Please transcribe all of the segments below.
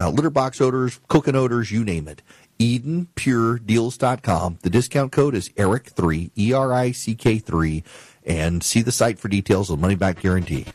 litter box odors, cooking odors, you name it. EdenPureDeals.com. The discount code is ERIC3, ERICK3, and see the site for details of the money-back guarantee.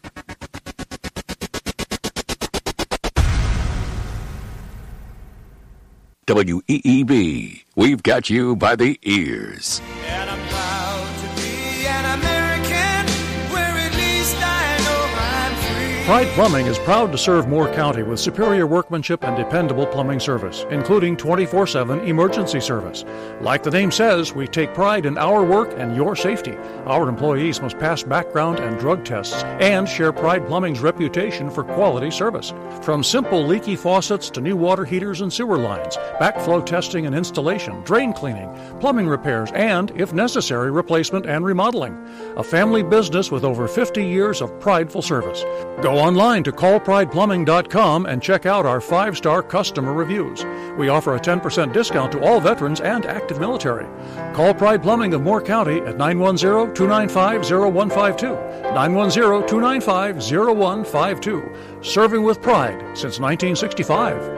WEEB, we've got you by the ears. And I'm proud to be an American, where at least I know I'm free. Pride Plumbing is proud to serve Moore County with superior workmanship and dependable plumbing service, including 24/7 emergency service. Like the name says, we take pride in our work and your safety. Our employees must pass background and drug tests and share Pride Plumbing's reputation for quality service. From simple leaky faucets to new water heaters and sewer lines, backflow testing and installation, drain cleaning, plumbing repairs, and, if necessary, replacement and remodeling. A family business with over 50 years of prideful service. Go online to callprideplumbing.com and check out our 5-star customer reviews. We offer a 10% discount to all veterans and active military. Call Pride Plumbing of Moore County at 910-295-0152. 910-295-0152. Serving with pride since 1965.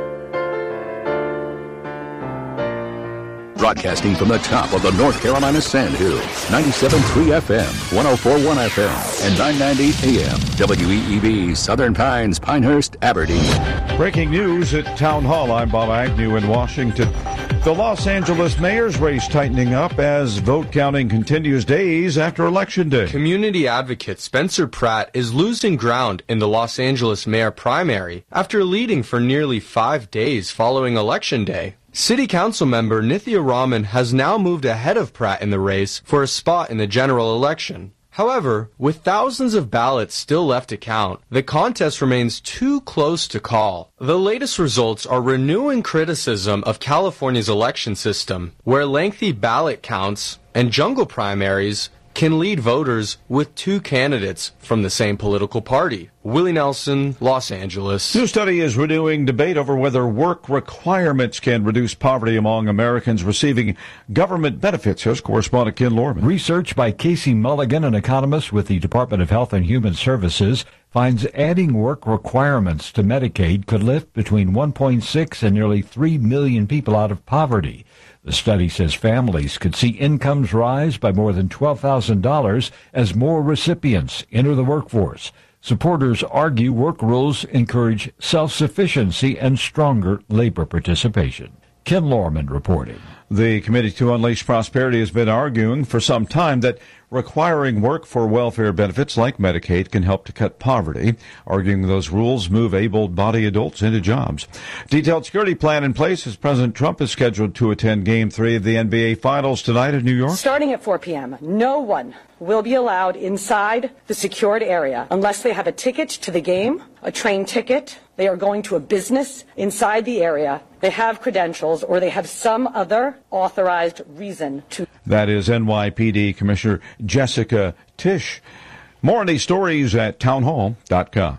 Broadcasting from the top of the North Carolina Sandhill, 97.3 FM, 104.1 FM, and 990 AM, WEEB, Southern Pines, Pinehurst, Aberdeen. Breaking news at Town Hall. I'm Bob Agnew in Washington. The Los Angeles mayor's race tightening up as vote counting continues days after Election Day. Community advocate Spencer Pratt is losing ground in the Los Angeles mayor primary after leading for nearly 5 days following Election Day. City Council member Nithya Raman has now moved ahead of Pratt in the race for a spot in the general election. However, with thousands of ballots still left to count, the contest remains too close to call. The latest results are renewing criticism of California's election system, where lengthy ballot counts and jungle primaries can lead voters with 2 candidates from the same political party. Willie Nelson, Los Angeles. New study is renewing debate over whether work requirements can reduce poverty among Americans receiving government benefits. Here's correspondent Ken Lorman. Research by Casey Mulligan, an economist with the Department of Health and Human Services, finds adding work requirements to Medicaid could lift between 1.6 and nearly 3 million people out of poverty. The study says families could see incomes rise by more than $12,000 as more recipients enter the workforce. Supporters argue work rules encourage self-sufficiency and stronger labor participation. Ken Lorman reporting. The Committee to Unleash Prosperity has been arguing for some time that requiring work for welfare benefits like Medicaid can help to cut poverty, arguing those rules move able-bodied adults into jobs. Detailed security plan in place as President Trump is scheduled to attend Game 3 of the NBA Finals tonight in New York. Starting at 4 p.m., no one will be allowed inside the secured area unless they have a ticket to the game, a train ticket, they are going to a business inside the area, they have credentials, or they have some other authorized reason to. That is NYPD Commissioner Jessica Tisch. More on these stories at townhall.com.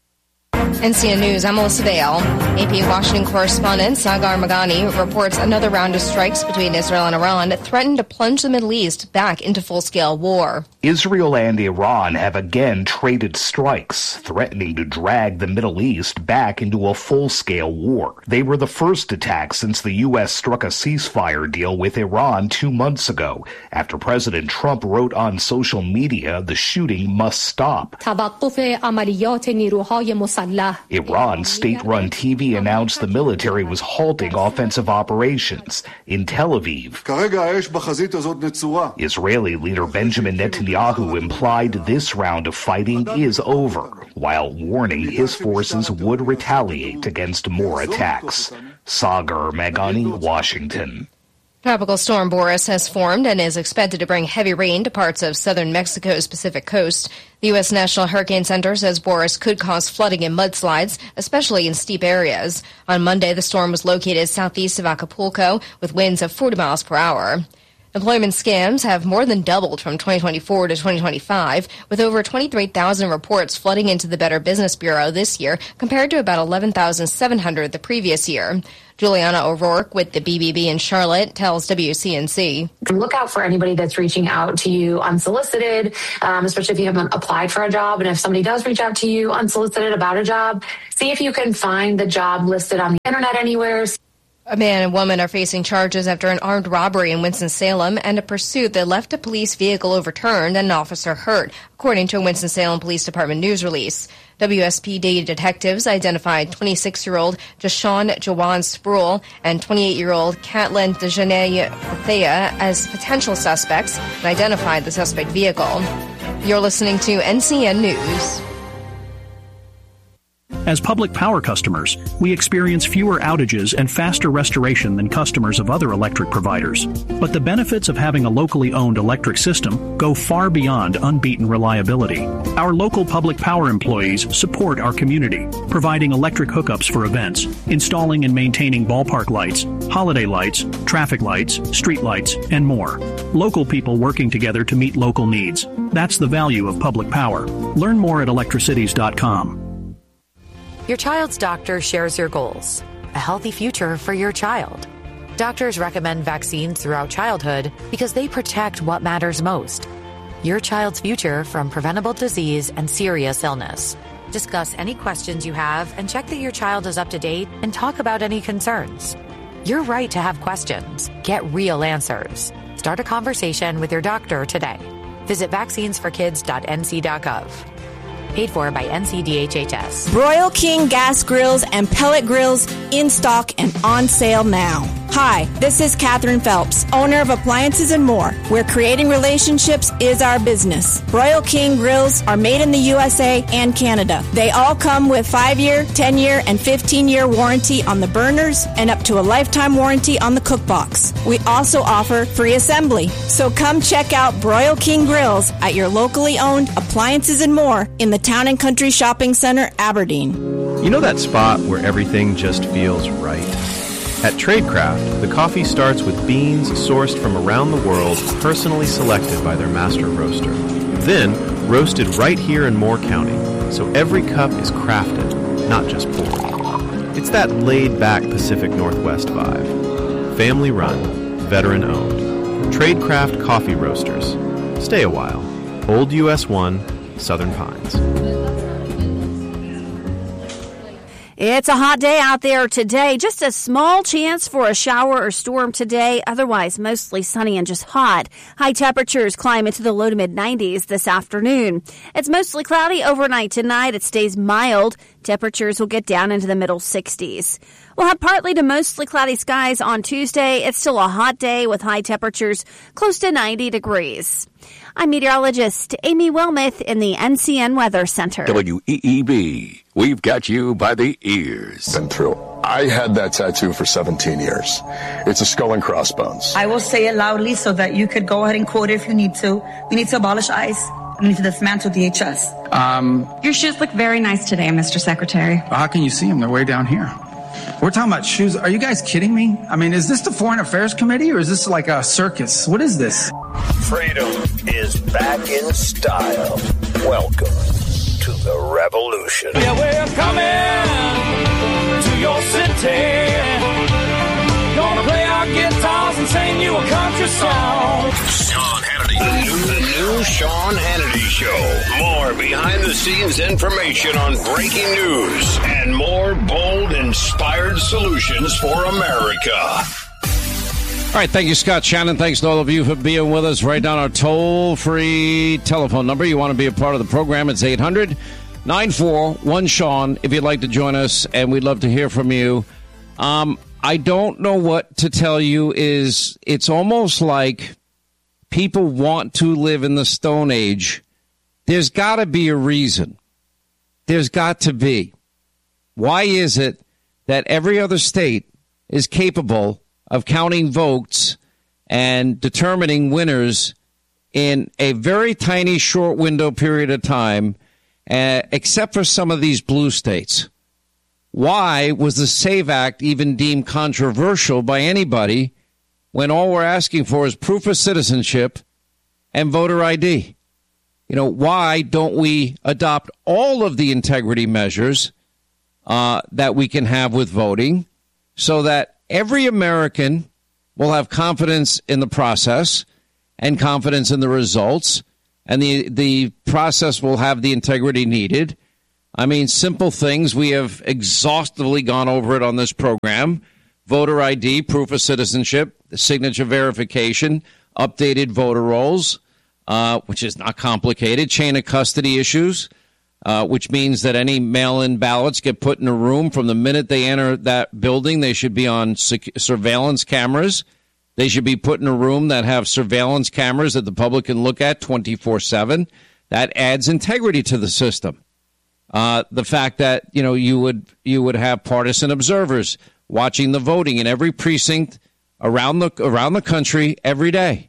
NCN News, I'm Melissa Dale. AP Washington correspondent Sagar Magani reports another round of strikes between Israel and Iran threaten to plunge the Middle East back into full-scale war. Israel and Iran have again traded strikes, threatening to drag the Middle East back into a full-scale war. They were the first attacks since the U.S. struck a ceasefire deal with Iran 2 months ago, after President Trump wrote on social media the shooting must stop. Iran's state-run TV announced the military was halting offensive operations in Tel Aviv. Israeli leader Benjamin Netanyahu implied this round of fighting is over, while warning his forces would retaliate against more attacks. Sagar Magani, Washington. Tropical storm Boris has formed and is expected to bring heavy rain to parts of southern Mexico's Pacific coast. The U.S. National Hurricane Center says Boris could cause flooding and mudslides, especially in steep areas. On Monday, the storm was located southeast of Acapulco with winds of 40 miles per hour. Employment scams have more than doubled from 2024 to 2025, with over 23,000 reports flooding into the Better Business Bureau this year, compared to about 11,700 the previous year. Juliana O'Rourke with the BBB in Charlotte tells WCNC. Look out for anybody that's reaching out to you unsolicited, especially if you haven't applied for a job. And if somebody does reach out to you unsolicited about a job, see if you can find the job listed on the internet anywhere. A man and woman are facing charges after an armed robbery in Winston-Salem and a pursuit that left a police vehicle overturned and an officer hurt, according to a Winston-Salem Police Department news release. WSPD detectives identified 26-year-old Jashawn Jawan Sproul and 28-year-old Catlin Dejanay Thea as potential suspects and identified the suspect vehicle. You're listening to NCN News. As public power customers, we experience fewer outages and faster restoration than customers of other electric providers. But the benefits of having a locally owned electric system go far beyond unbeaten reliability. Our local public power employees support our community, providing electric hookups for events, installing and maintaining ballpark lights, holiday lights, traffic lights, street lights, and more. Local people working together to meet local needs. That's the value of public power. Learn more at electricities.com. Your child's doctor shares your goals, a healthy future for your child. Doctors recommend vaccines throughout childhood because they protect what matters most, your child's future from preventable disease and serious illness. Discuss any questions you have and check that your child is up to date and talk about any concerns. You're right to have questions. Get real answers. Start a conversation with your doctor today. Visit vaccinesforkids.nc.gov. Paid for by NCDHHS. Broil King gas grills and pellet grills in stock and on sale now. Hi, this is Katherine Phelps, owner of Appliances and More, where creating relationships is our business. Broil King grills are made in the USA and Canada. They all come with 5-year, 10-year, and 15-year warranty on the burners and up to a lifetime warranty on the cookbox. We also offer free assembly. So come check out Broil King grills at your locally owned Appliances and More in the Town and Country Shopping Center, Aberdeen. You know that spot where everything just feels right? At Tradecraft, the coffee starts with beans sourced from around the world, personally selected by their master roaster. Then, roasted right here in Moore County, so every cup is crafted, not just poured. It's that laid-back Pacific Northwest vibe. Family-run, veteran-owned. Tradecraft Coffee Roasters. Stay a while. Old US 1, Southern Pines. It's a hot day out there today. Just a small chance for a shower or storm today. Otherwise, mostly sunny and just hot. High temperatures climb into the low to mid-90s this afternoon. It's mostly cloudy overnight tonight. It stays mild. Temperatures will get down into the middle 60s. We'll have partly to mostly cloudy skies on Tuesday. It's still a hot day with high temperatures close to 90 degrees. I'm meteorologist Amy Wilmoth in the NCN Weather Center. WEEB, we've got you by the ears. Been through. I had that tattoo for 17 years. It's a skull and crossbones. I will say it loudly so that you could go ahead and quote it if you need to. We need to abolish ICE. We need to dismantle DHS. Your shoes look very nice today, Mr. Secretary. How can you see them? They're way down here. We're talking about shoes. Are you guys kidding me? I mean, is this the Foreign Affairs Committee or is this like a circus? What is this? Freedom is back in style. Welcome to the revolution. Yeah, we're coming to your city. Gonna play our guitars and sing you a country song. Sean Hannity. The new Sean Hannity Show. More behind-the-scenes information on breaking news and more bold, inspired solutions for America. All right, thank you, Scott Shannon. Thanks to all of you for being with us. Write down our toll-free telephone number. You want to be a part of the program, it's 800-941-SEAN if you'd like to join us, and we'd love to hear from you. I don't know what to tell you. It's almost like people want to live in the Stone Age. There's got to be a reason. There's got to be. Why is it that every other state is capable of counting votes and determining winners in a very tiny, short window period of time, except for some of these blue states? Why was the SAVE Act even deemed controversial by anybody when all we're asking for is proof of citizenship and voter ID? Why don't we adopt all of the integrity measures that we can have with voting so that every American will have confidence in the process and confidence in the results, and the process will have the integrity needed? I mean, simple things. We have exhaustively gone over it on this program. Voter ID, proof of citizenship, signature verification, updated voter rolls, which is not complicated, chain of custody issues, which means that any mail-in ballots get put in a room from the minute they enter that building. They should be on surveillance cameras. They should be put in a room that have surveillance cameras that the public can look at 24/7. That adds integrity to the system. The fact that, you would have partisan observers watching the voting in every precinct around the country every day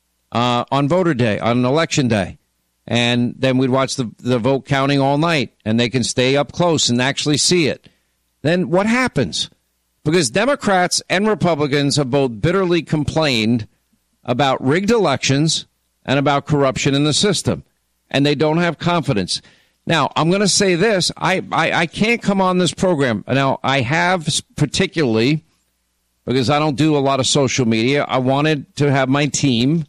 on voter day, on election day. And then we'd watch the vote counting all night, and they can stay up close and actually see it. Then what happens? Because Democrats and Republicans have both bitterly complained about rigged elections and about corruption in the system, and they don't have confidence. Now, I'm going to say this. I can't come on this program. Now, I have particularly, because I don't do a lot of social media, I wanted to have my team,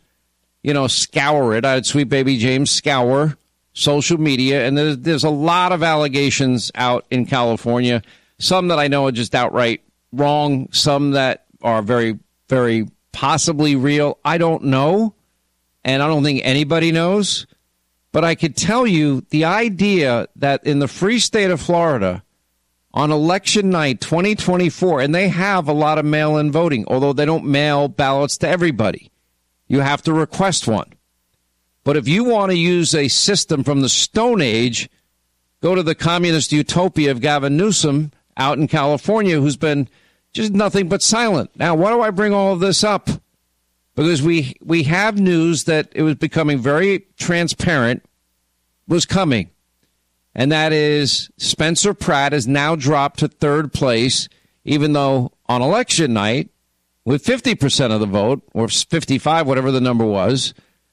scour it. I had Sweet Baby James scour social media, and there's a lot of allegations out in California, some that I know are just outright wrong, some that are very, very possibly real. I don't know, and I don't think anybody knows. But I could tell you the idea that in the free state of Florida, on election night 2024, and they have a lot of mail-in voting, although they don't mail ballots to everybody. You have to request one. But if you want to use a system from the Stone Age, go to the communist utopia of Gavin Newsom out in California, who's been just nothing but silent. Now, why do I bring all of this up? Because we have news that it was becoming very transparent was coming. And that is Spencer Pratt has now dropped to third place, even though on election night, with 50% of the vote, or 55, whatever the number was,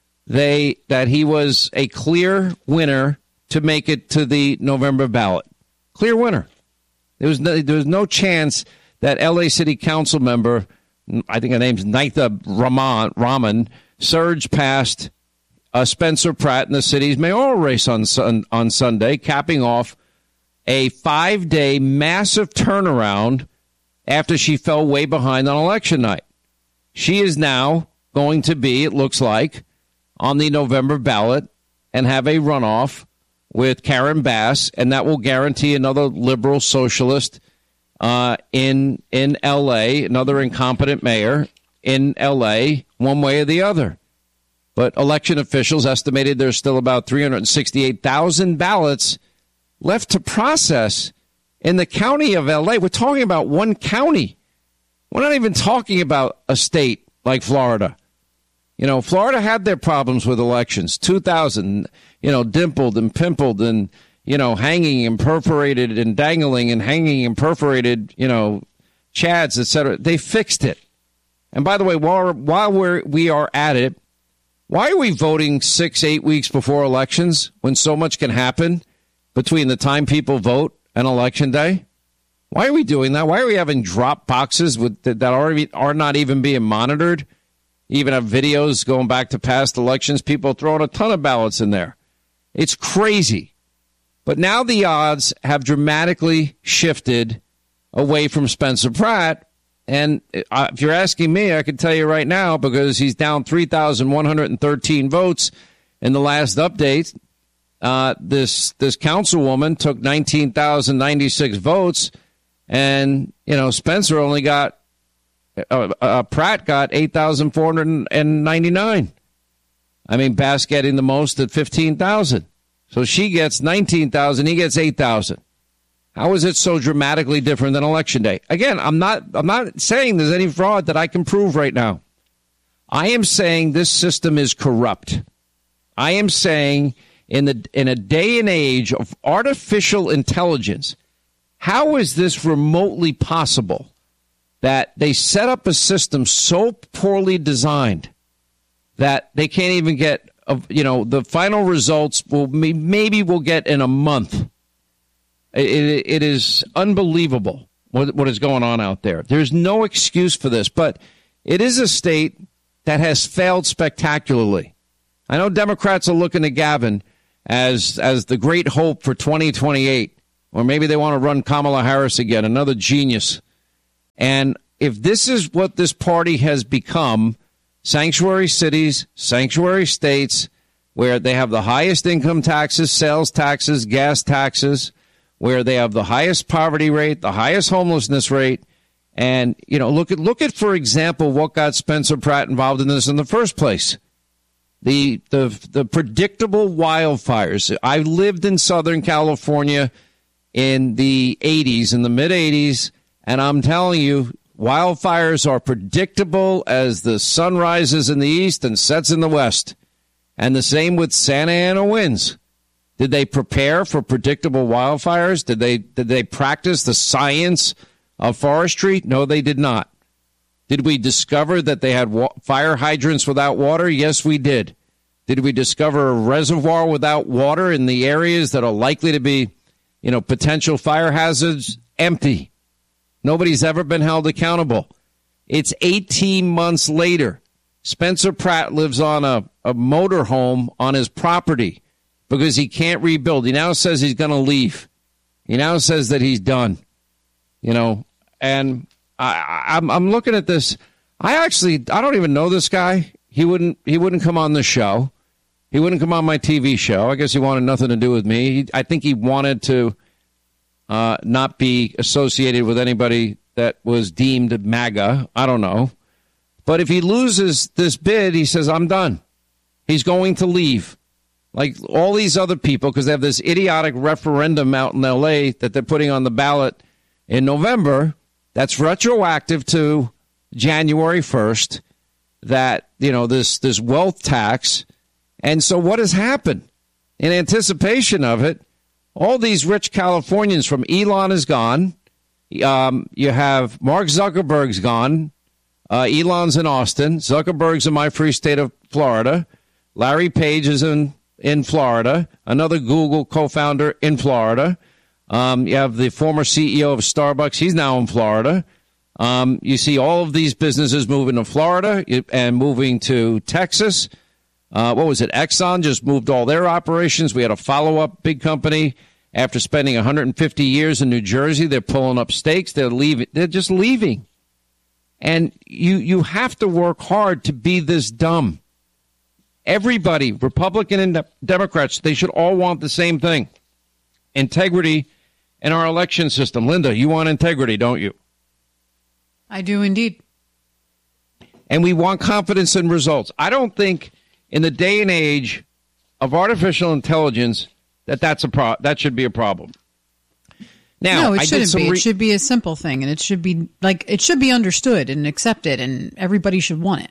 that he was a clear winner to make it to the November ballot. Clear winner. There was no chance that L.A. City Council member, I think her name's Naitha Raman, surged past Spencer Pratt in the city's mayoral race on Sunday, capping off a 5-day massive turnaround after she fell way behind on election night. She is now going to be, it looks like, on the November ballot and have a runoff with Karen Bass, and that will guarantee another liberal socialist in L.A., another incompetent mayor in L.A., one way or the other. But election officials estimated there's still about 368,000 ballots left to process in the county of L.A. We're talking about one county. We're not even talking about a state like Florida. Florida had their problems with elections. 2000, dimpled and pimpled and, hanging and perforated and dangling and hanging and perforated, chads, etc. They fixed it. And by the way, while we are at it, why are we voting 6-8 weeks before elections when so much can happen between the time people vote and election day? Why are we doing that? Why are we having drop boxes that are not even being monitored? Even have videos going back to past elections, people throwing a ton of ballots in there. It's crazy. But now the odds have dramatically shifted away from Spencer Pratt. And if you're asking me, I can tell you right now, because he's down 3,113 votes in the last update. This councilwoman took 19,096 votes, and Spencer only got Pratt got 8,499. I mean, Bass getting the most at 15,000. So she gets 19,000, he gets 8,000. How is it so dramatically different than Election Day? Again, I'm not saying there's any fraud that I can prove right now. I am saying this system is corrupt. I am saying in a day and age of artificial intelligence, how is this remotely possible that they set up a system so poorly designed that they can't even get, the final results maybe we'll get in a month. It is unbelievable what is going on out there. There's no excuse for this, but it is a state that has failed spectacularly. I know Democrats are looking to Gavin as the great hope for 2028, or maybe they want to run Kamala Harris again, another genius. And if this is what this party has become, sanctuary cities, sanctuary states, where they have the highest income taxes, sales taxes, gas taxes, where they have the highest poverty rate, the highest homelessness rate. And, look at, for example, what got Spencer Pratt involved in this in the first place. The predictable wildfires. I lived in Southern California in the 80s, in the mid-80s, and I'm telling you, wildfires are predictable as the sun rises in the east and sets in the west. And the same with Santa Ana winds. Did they prepare for predictable wildfires? Did they practice the science of forestry? No, they did not. Did we discover that they had fire hydrants without water? Yes, we did. Did we discover a reservoir without water in the areas that are likely to be, potential fire hazards? Empty. Nobody's ever been held accountable. It's 18 months later. Spencer Pratt lives on a motorhome on his property because he can't rebuild. He now says he's going to leave. He now says that he's done. And I'm looking at this. I don't even know this guy. He wouldn't come on the show. He wouldn't come on my TV show. I guess he wanted nothing to do with me. I think he wanted to not be associated with anybody that was deemed MAGA. I don't know. But if he loses this bid, he says, I'm done. He's going to leave. Like all these other people, because they have this idiotic referendum out in L.A. that they're putting on the ballot in November. That's retroactive to January 1st, that, this wealth tax. And so what has happened? In anticipation of it, all these rich Californians from Elon is gone. You have Mark Zuckerberg's gone. Elon's in Austin. Zuckerberg's in my free state of Florida. Larry Page is in Florida. Another Google co-founder in Florida. You have the former CEO of Starbucks. He's now in Florida. You see all of these businesses moving to Florida and moving to Texas. What was it? Exxon just moved all their operations. We had a follow-up big company. After spending 150 years in New Jersey, they're pulling up stakes. They're leaving. They're just leaving. And you have to work hard to be this dumb. Everybody, Republican and Democrats, they should all want the same thing. Integrity in our election system. Linda, you want integrity, don't you? I do indeed. And we want confidence in results. I don't think in the day and age of artificial intelligence that should be a problem. Now, no, it shouldn't be. It should be a simple thing, and it should be understood and accepted, and everybody should want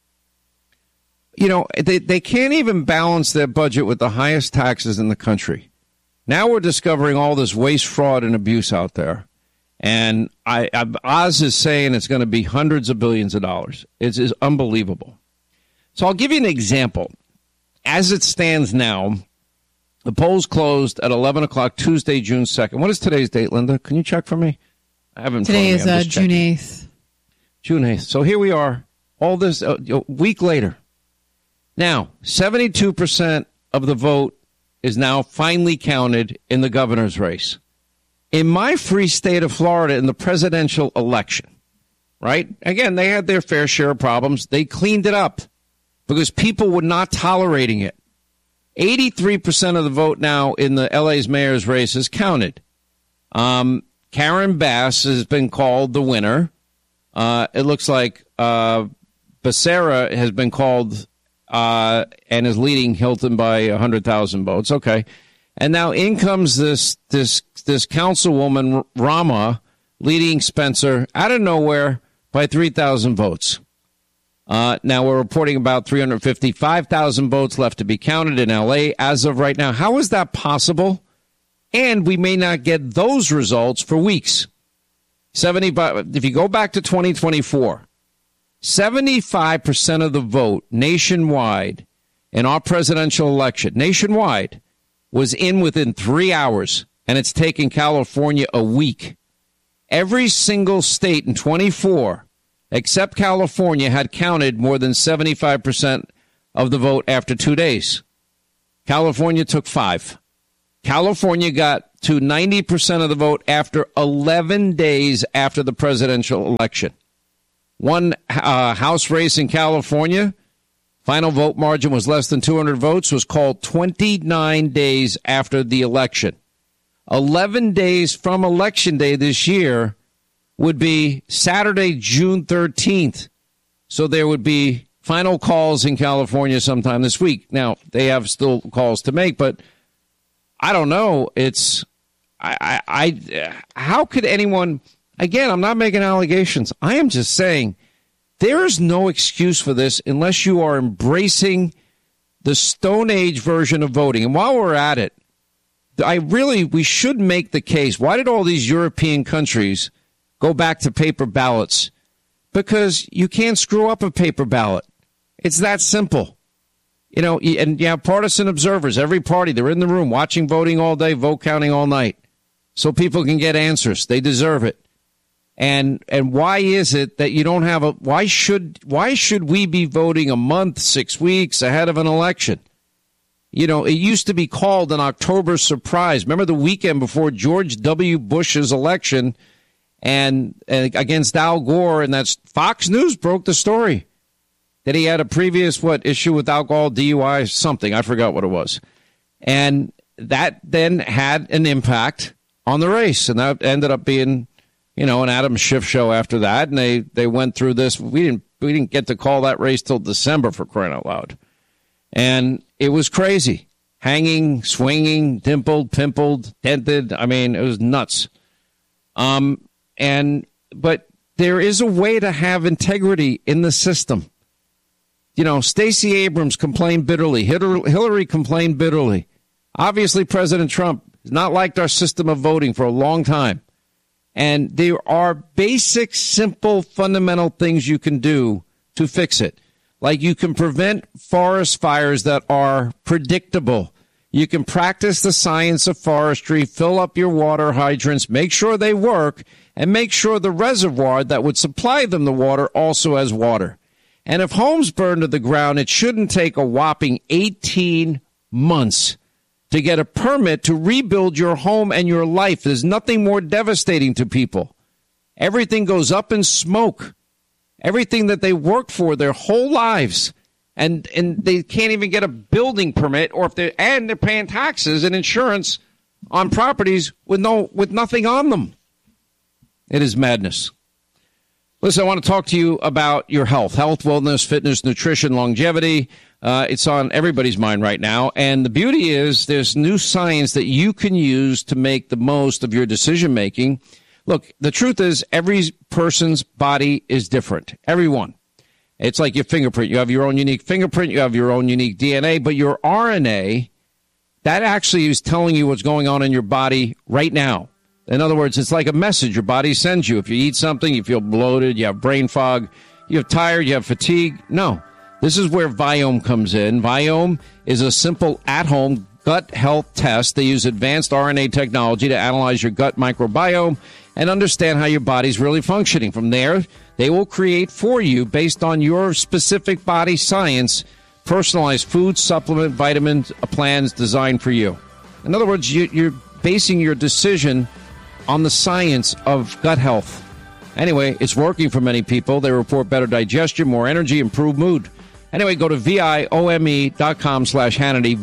it. They can't even balance their budget with the highest taxes in the country. Now we're discovering all this waste, fraud, and abuse out there. And Oz is saying it's going to be hundreds of billions of dollars. It is unbelievable. So I'll give you an example. As it stands now, the polls closed at 11 o'clock Tuesday, June 2nd. What is today's date, Linda? Can you check for me? I haven't. Today is June 8th. June 8th. So here we are, all this a week later. Now, 72% of the vote is now finally counted in the governor's race. In my free state of Florida, in the presidential election, right? Again, they had their fair share of problems. They cleaned it up because people were not tolerating it. 83% of the vote now in the LA's mayor's race is counted. Karen Bass has been called the winner. It looks like Becerra has been called and is leading Hilton by 100,000 votes. Okay. And now in comes this councilwoman, Rama, leading Spencer out of nowhere by 3,000 votes. Now we're reporting about 355,000 votes left to be counted in L.A. as of right now. How is that possible? And we may not get those results for weeks. If you go back to 2024, 75% of the vote nationwide in our presidential election, nationwide, was in within 3 hours, and it's taken California a week. Every single state in 24, except California, had counted more than 75% of the vote after 2 days. California took 5. California got to 90% of the vote after 11 days after the presidential election. One House race in California, final vote margin was less than 200 votes, was called 29 days after the election. 11 days from Election Day this year would be Saturday, June 13th. So there would be final calls in California sometime this week. Now, they have still calls to make, but I don't know. How could anyone, again, I'm not making allegations. I am just saying there is no excuse for this unless you are embracing the Stone Age version of voting. And while we're at it, we should make the case. Why did all these European countries go back to paper ballots? Because you can't screw up a paper ballot. It's that simple. You know, and you have partisan observers. Every party, they're in the room watching voting all day, vote counting all night. So people can get answers. They deserve it. And why is it that you don't have why should we be voting a month, 6 weeks ahead of an election? You know, it used to be called an October surprise. Remember the weekend before George W. Bush's election and against Al Gore, and that's Fox News broke the story that he had a previous, issue with alcohol, DUI, something. I forgot what it was. And that then had an impact on the race. And that ended up being, an Adam Schiff show after that. And they went through this. We didn't get to call that race till December, for crying out loud. And it was crazy. Hanging, swinging, dimpled, pimpled, dented. I mean, it was nuts. But there is a way to have integrity in the system. Stacey Abrams complained bitterly. Hillary complained bitterly. Obviously, President Trump has not liked our system of voting for a long time. And there are basic, simple, fundamental things you can do to fix it. Like you can prevent forest fires that are predictable. You can practice the science of forestry, fill up your water hydrants, make sure they work, and make sure the reservoir that would supply them the water also has water. And if homes burn to the ground, it shouldn't take a whopping 18 months to get a permit to rebuild your home and your life. There's nothing more devastating to people. Everything goes up in smoke. Everything that they worked for their whole lives. And they can't even get a building permit, or if they're paying taxes and insurance on properties with nothing on them. It is madness. Listen, I want to talk to you about your health, wellness, fitness, nutrition, longevity. It's on everybody's mind right now. And the beauty is there's new science that you can use to make the most of your decision making. Look, the truth is every person's body is different. Everyone. It's like your fingerprint. You have your own unique fingerprint. You have your own unique DNA. But your RNA, that actually is telling you what's going on in your body right now. In other words, it's like a message your body sends you. If you eat something, you feel bloated, you have brain fog, you're tired, you have fatigue. No, this is where Viome comes in. Viome is a simple at-home gut health test. They use advanced RNA technology to analyze your gut microbiome and understand how your body's really functioning. From there, they will create for you, based on your specific body science, personalized food, supplement, vitamins, plans designed for you. In other words, you're basing your decision on the science of gut health. Anyway, it's working for many people. They report better digestion, more energy, improved mood. Anyway, go to viome.com/Hannity,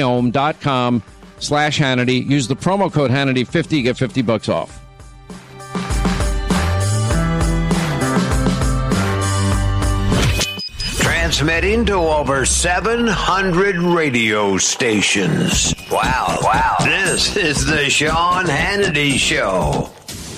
viome.com/Hannity. Use the promo code Hannity50, get $50 off. Transmitting to over 700 radio stations. Wow. This is the Sean Hannity Show.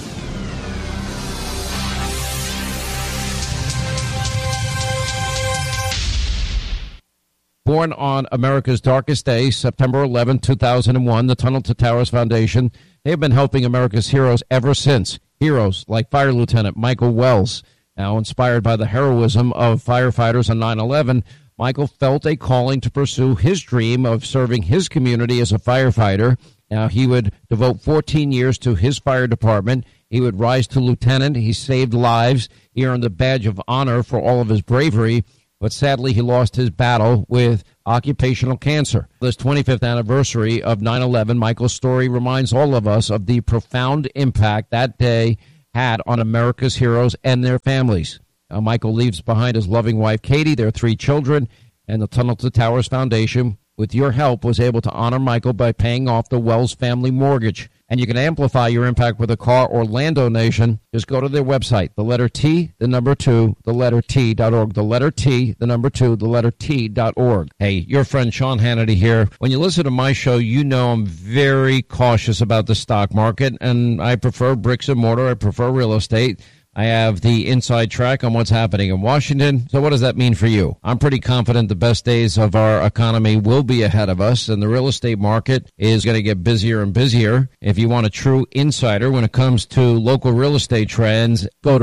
Born on America's darkest day, September 11, 2001, the Tunnel to Towers Foundation, they have been helping America's heroes ever since. heroes like Fire Lieutenant Michael Wells. Now, inspired by the heroism of firefighters on 9/11, Michael felt a calling to pursue his dream of serving his community as a firefighter. Now, he would devote 14 years to his fire department. He would rise to lieutenant. He saved lives. He earned the badge of honor for all of his bravery. But sadly, he lost his battle with occupational cancer. This 25th anniversary of 9/11, Michael's story reminds all of us of the profound impact that day had on America's heroes and their families. Now, Michael leaves behind his loving wife, Katie, their 3 children, and the Tunnel to Towers Foundation, with your help, was able to honor Michael by paying off the Wells family mortgage. And you can amplify your impact with a car or land donation. Just go to their website, the letter T, the number 2, the letter T.org, the letter T, the number 2, the letter T.org. Hey, your friend Sean Hannity here. When you listen to my show, you know I'm very cautious about the stock market, and I prefer bricks and mortar. I prefer real estate. I have the inside track on what's happening in Washington. So what does that mean for you? I'm pretty confident the best days of our economy will be ahead of us, and the real estate market is going to get busier and busier. If you want a true insider when it comes to local real estate trends, go to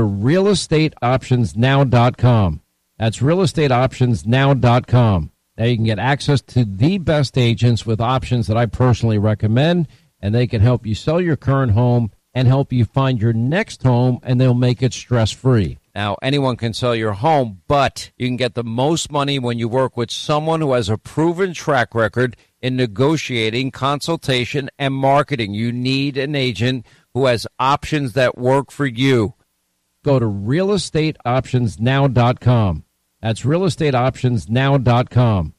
realestateoptionsnow.com. That's realestateoptionsnow.com. Now you can get access to the best agents with options that I personally recommend, and they can help you sell your current home and help you find your next home, and they'll make it stress-free. Now, anyone can sell your home, but you can get the most money when you work with someone who has a proven track record in negotiating, consultation, and marketing. You need an agent who has options that work for you. Go to realestateoptionsnow.com. That's realestateoptionsnow.com.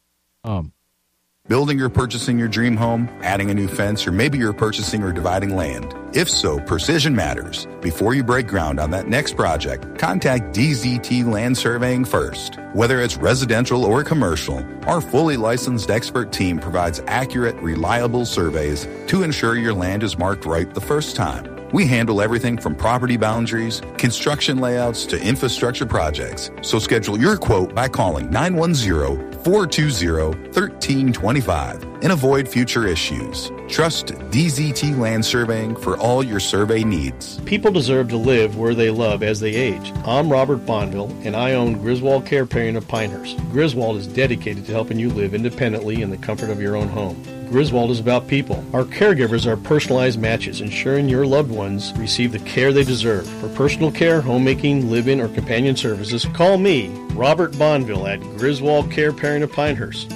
Building or purchasing your dream home, adding a new fence, or maybe you're purchasing or dividing land. If so, precision matters. Before you break ground on that next project, contact DZT Land Surveying first. Whether it's residential or commercial, our fully licensed expert team provides accurate, reliable surveys to ensure your land is marked right the first time. We handle everything from property boundaries, construction layouts, to infrastructure projects. So schedule your quote by calling 910-420-1325 and avoid future issues. Trust DZT Land Surveying for all your survey needs. People deserve to live where they love as they age. I'm Robert Bonneville, and I own Griswold Care Parenting of Pinehurst. Griswold is dedicated to helping you live independently in the comfort of your own home. Griswold is about people. Our caregivers are personalized matches, ensuring your loved ones receive the care they deserve. For personal care, homemaking, live-in, or companion services, call me, Robert Bonneville, at Griswold Care Parenting of Pinehurst,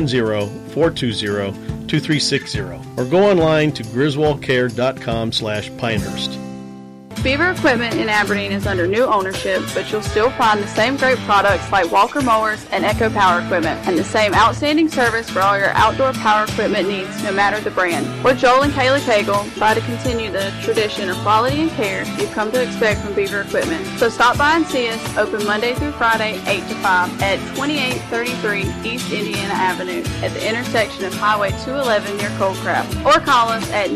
910-420-2360, or go online to griswoldcare.com/Pinehurst. Beaver Equipment in Aberdeen is under new ownership, but you'll still find the same great products like Walker Mowers and Echo Power Equipment, and the same outstanding service for all your outdoor power equipment needs, no matter the brand. We're Joel and Kayla Cagle, try to continue the tradition of quality and care you've come to expect from Beaver Equipment. So stop by and see us, open Monday through Friday, 8 to 5, at 2833 East Indiana Avenue, at the intersection of Highway 211 near Coldcraft, or call us at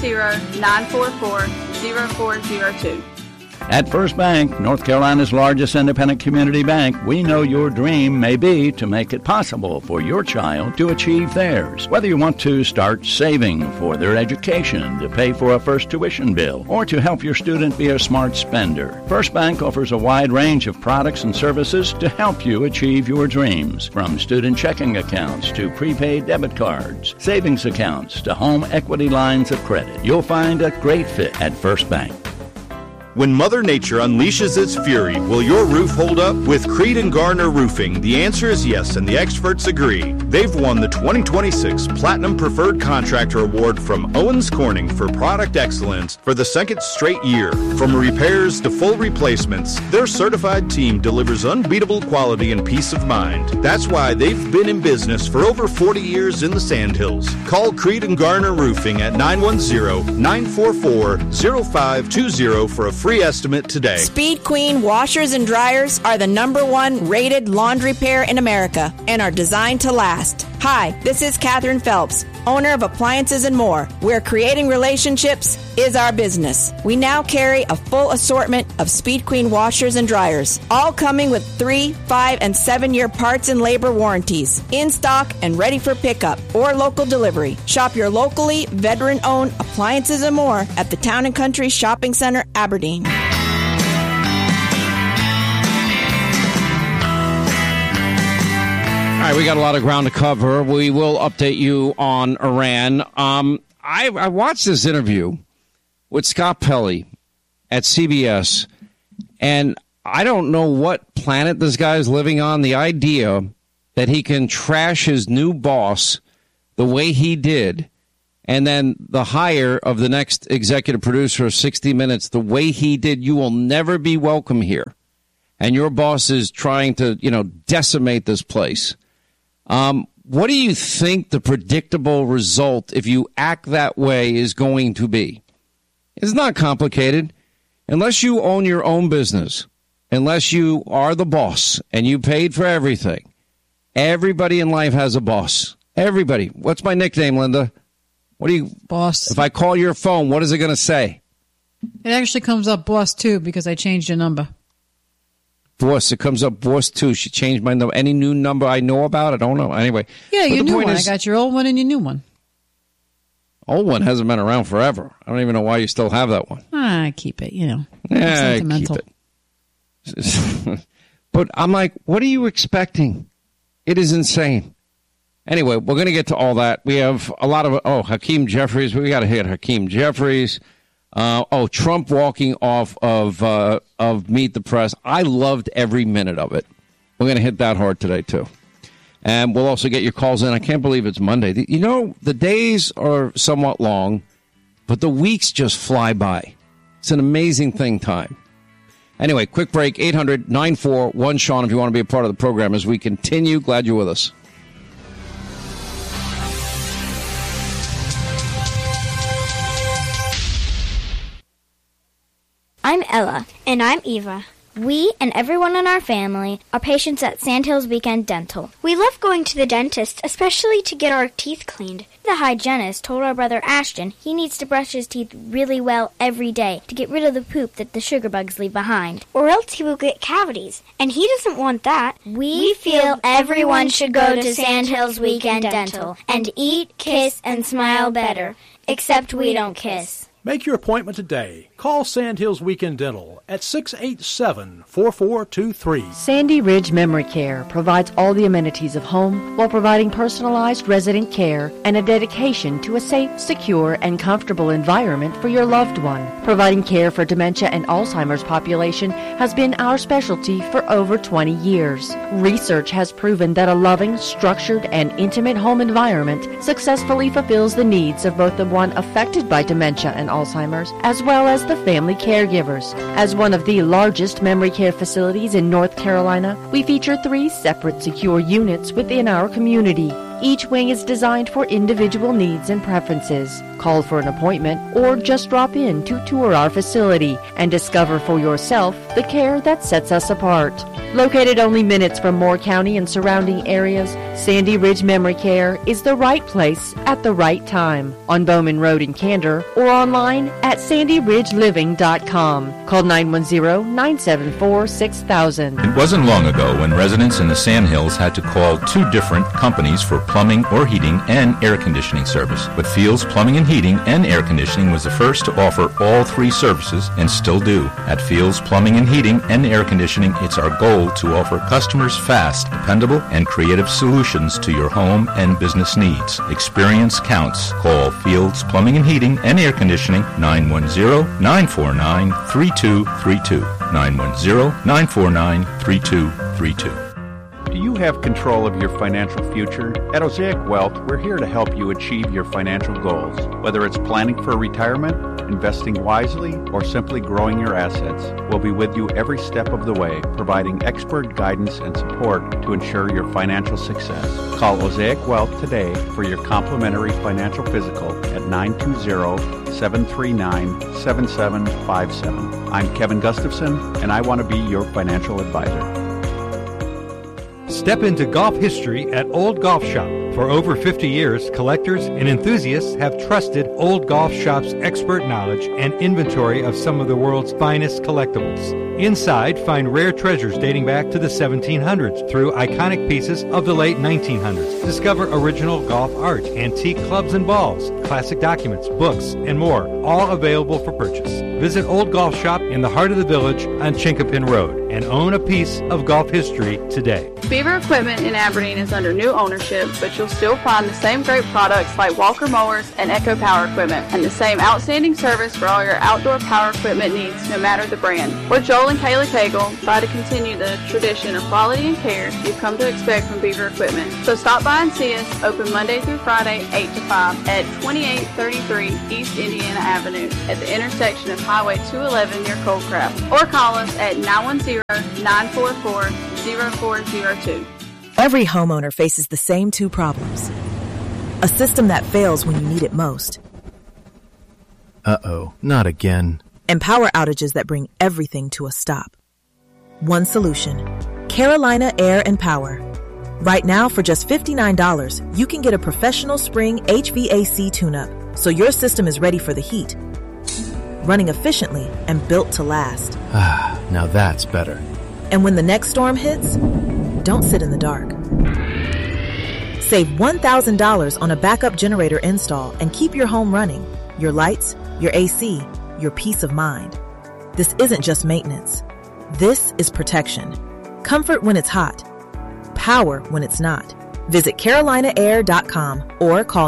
910-944-0402. At First Bank, North Carolina's largest independent community bank, we know your dream may be to make it possible for your child to achieve theirs. Whether you want to start saving for their education, to pay for a first tuition bill, or to help your student be a smart spender, First Bank offers a wide range of products and services to help you achieve your dreams. From student checking accounts to prepaid debit cards, savings accounts to home equity lines of credit, you'll find a great fit at First Bank. When Mother Nature unleashes its fury, will your roof hold up? With Creed & Garner Roofing, the answer is yes, and the experts agree. They've won the 2026 Platinum Preferred Contractor Award from Owens Corning for product excellence for the second straight year. From repairs to full replacements, their certified team delivers unbeatable quality and peace of mind. That's why they've been in business for over 40 years in the Sandhills. Call Creed & Garner Roofing at 910-944-0520 for a free estimate today. Speed Queen washers and dryers are the #1 rated laundry pair in America and are designed to last. Hi, this is Catherine Phelps, owner of Appliances and More, where creating relationships is our business. We now carry a full assortment of Speed Queen washers and dryers, all coming with 3, 5, and 7-year parts and labor warranties, in stock and ready for pickup or local delivery. Shop your locally veteran-owned Appliances and More at the Town & Country Shopping Center, Aberdeen. All right, we got a lot of ground to cover. We will update you on Iran. I watched this interview with Scott Pelley at CBS, and I don't know what planet this guy is living on. The idea that he can trash his new boss the way he did, and then the hire of the next executive producer of 60 Minutes the way he did, you will never be welcome here. And your boss is trying to, decimate this place. What do you think the predictable result, if you act that way, is going to be? It's not complicated. Unless you own your own business, unless you are the boss and you paid for everything, everybody in life has a boss. Everybody. What's my nickname, Linda? What do you... Boss. If I call your phone, what is it going to say? It actually comes up Boss 2 because I changed your number. Boss. It comes up Boss 2. She changed my number. Any new number I know about? I don't know. Anyway. Yeah, your new one. I got your old one and your new one. Old one hasn't been around forever. I don't even know why you still have that one. I keep it, Yeah, sentimental. keep it. But I'm like, what are you expecting? It is insane. Anyway, we're going to get to all that. We have a lot of, Hakeem Jeffries. We got to hit Hakeem Jeffries. Trump walking off of Meet the Press. I loved every minute of it. We're going to hit that hard today, too. And we'll also get your calls in. I can't believe it's Monday. The days are somewhat long, but the weeks just fly by. It's an amazing thing, time. Anyway, quick break, 800-941-SEAN if you want to be a part of the program as we continue. Glad you're with us. I'm Ella. And I'm Eva. We and everyone in our family are patients at Sandhills Weekend Dental. We love going to the dentist, especially to get our teeth cleaned. The hygienist told our brother Ashton he needs to brush his teeth really well every day to get rid of the poop that the sugar bugs leave behind. Or else he will get cavities, and he doesn't want that. We feel everyone should go to Sandhills Weekend Dental and eat, kiss, and smile better. Except we don't kiss. Make your appointment today. Call Sandhills Weekend Dental at 687-4423. Sandy Ridge Memory Care provides all the amenities of home while providing personalized resident care and a dedication to a safe, secure, and comfortable environment for your loved one. Providing care for dementia and Alzheimer's population has been our specialty for over 20 years. Research has proven that a loving, structured, and intimate home environment successfully fulfills the needs of both the one affected by dementia and Alzheimer's, as well as the family caregivers. As one of the largest memory care facilities in North Carolina, we feature 3 separate secure units within our community. Each wing is designed for individual needs and preferences. Call for an appointment or just drop in to tour our facility and discover for yourself the care that sets us apart. Located only minutes from Moore County and surrounding areas, Sandy Ridge Memory Care is the right place at the right time. On Bowman Road in Candor or online at sandyridgeliving.com. Call 910-974-6000. It wasn't long ago when residents in the Sandhills had to call 2 different companies for plumbing or heating and air conditioning service. But Fields Plumbing and Heating and Air Conditioning was the first to offer all 3 services and still do. At Fields Plumbing and Heating and Air Conditioning, it's our goal to offer customers fast, dependable, and creative solutions to your home and business needs. Experience counts. Call Fields Plumbing and Heating and Air Conditioning 910-949-3232. 910-949-3232. Do you have control of your financial future? At Osaic Wealth, we're here to help you achieve your financial goals. Whether it's planning for retirement, investing wisely, or simply growing your assets, we'll be with you every step of the way, providing expert guidance and support to ensure your financial success. Call Osaic Wealth today for your complimentary financial physical at 920-739-7757. I'm Kevin Gustafson, and I want to be your financial advisor. Step into golf history at Old Golf Shop. For over 50 years, collectors and enthusiasts have trusted Old Golf Shop's expert knowledge and inventory of some of the world's finest collectibles. Inside, find rare treasures dating back to the 1700s through iconic pieces of the late 1900s. Discover original golf art, antique clubs and balls, classic documents, books, and more, all available for purchase. Visit Old Golf Shop in the heart of the village on Chinkapin Road and own a piece of golf history today. Beaver Equipment in Aberdeen is under new ownership, but you'll still find the same great products like Walker Mowers and Echo Power Equipment, and the same outstanding service for all your outdoor power equipment needs, no matter the brand. We're Joel and Kaylee Cagle, try to continue the tradition of quality and care you've come to expect from Beaver Equipment. So stop by and see us, open Monday through Friday, 8 to 5, at 2833 East Indiana Avenue, at the intersection of Highway 211 near Coldcraft, or call us at 910-944-0402. Every homeowner faces the same two problems. A system that fails when you need it most. Uh-oh, not again. And power outages that bring everything to a stop. One solution. Carolina Air and Power. Right now, for just $59, you can get a professional spring HVAC tune-up, so your system is ready for the heat, running efficiently and built to last. Ah, now that's better. And when the next storm hits, don't sit in the dark. Save $1,000 on a backup generator install and keep your home running, your lights, your AC, your peace of mind. This isn't just maintenance. This is protection. Comfort when it's hot. Power when it's not. Visit CarolinaAir.com or call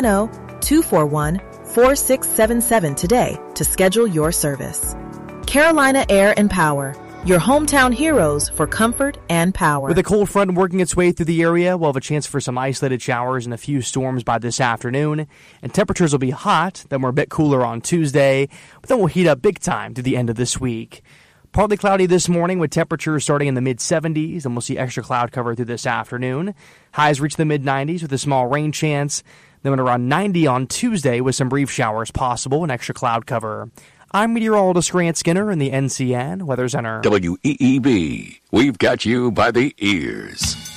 910-241-4677 today to schedule your service. Carolina Air and Power. Your hometown heroes for comfort and power. With a cold front working its way through the area, we'll have a chance for some isolated showers and a few storms by this afternoon. And temperatures will be hot, then we're a bit cooler on Tuesday, but then we'll heat up big time through the end of this week. Partly cloudy this morning with temperatures starting in the mid-70s, and we'll see extra cloud cover through this afternoon. Highs reach the mid-90s with a small rain chance. Then at around 90 on Tuesday with some brief showers possible and extra cloud cover. I'm meteorologist Grant Skinner in the NCN Weather Center. WEEB, we've got you by the ears.